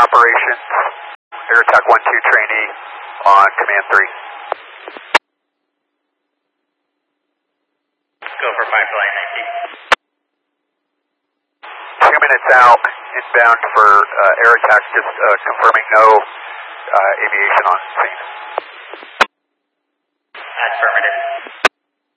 Operations, Air Attack 1-2 trainee on command 3. Go for 5 flight 19. 2 minutes out, inbound for Air Attack, just confirming no aviation on scene.